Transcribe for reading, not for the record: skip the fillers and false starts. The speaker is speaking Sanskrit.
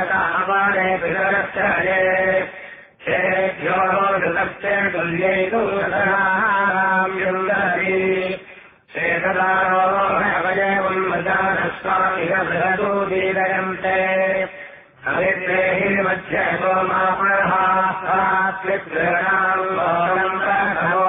अपाने पितरक्षये शेभ्यो ऋतस्य तुल्यैतु युन्दति शेषदारो अवयवन्मजानस्वामिह बृहतो दीरयन्ते अविद्रेहि मध्ये सोमापरः